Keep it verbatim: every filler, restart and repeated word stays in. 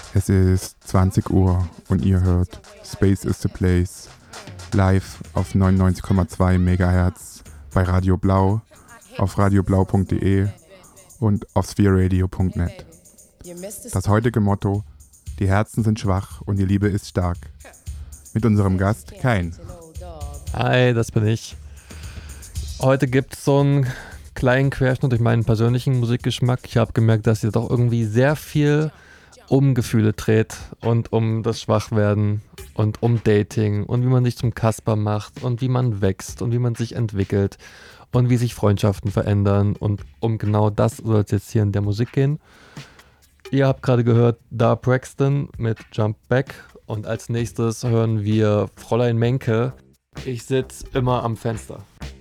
Es ist zwanzig Uhr und ihr hört Space is the Place live auf neunundneunzig Komma zwei Megahertz bei Radio Blau, auf radioblau punkt de und auf sphereradio punkt net. Das heutige Motto: Die Herzen sind schwach und die Liebe ist stark. Mit unserem Gast Kain. Hi, das bin ich. Heute gibt es so einen kleinen Querschnitt durch meinen persönlichen Musikgeschmack. Ich habe gemerkt, dass hier doch irgendwie sehr viel um Gefühle dreht und um das Schwachwerden und um Dating und wie man sich zum Kasper macht und wie man wächst und wie man sich entwickelt und wie sich Freundschaften verändern, und um genau das soll es jetzt hier in der Musik gehen. Ihr habt gerade gehört Da Braxton mit Jump Back, und als nächstes hören wir Fräulein Menke. Ich sitze immer am Fenster.